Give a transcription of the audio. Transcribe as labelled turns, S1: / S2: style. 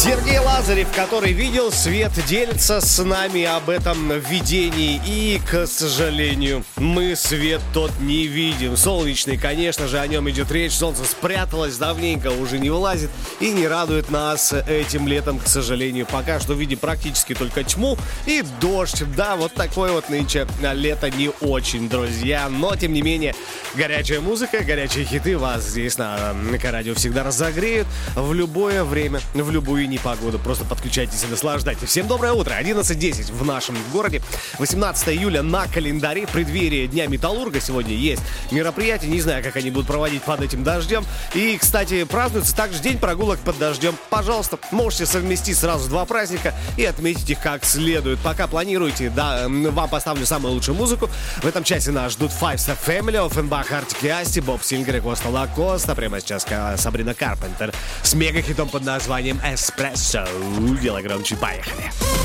S1: Сергей Лазарев, который видел свет, делится с нами об этом видении. И, к сожалению, мы свет тот не видим. Солнечный, конечно же, о нем идет речь. Солнце спряталось давненько, уже не вылазит и не радует нас этим летом, к сожалению. Пока что видим практически только тьму и дождь. Да, вот такое вот нынче лето не очень, друзья. Но, тем не менее, горячая музыка, горячие хиты вас здесь на К-радио всегда разогреют в любое время, в любую непогоду. Просто подключайтесь и наслаждайтесь. Всем доброе утро. 11:10 в нашем городе. 18 июля на календаре. В преддверии Дня Металлурга сегодня есть мероприятие. Не знаю, как они будут проводить под этим дождем. И, кстати, празднуется также День прогулок под дождем. Пожалуйста, можете совместить сразу два праздника и отметить их как следует. Пока планируете, да, вам поставлю самую лучшую музыку. В этом часе нас ждут Five Star Family, Offenbach, Arctic и Asti, Боб Сингер и Коста Лакоста. Прямо сейчас Сабрина Карпентер с мега-хитом под названием «Эспрессо». Делай громче, поехали.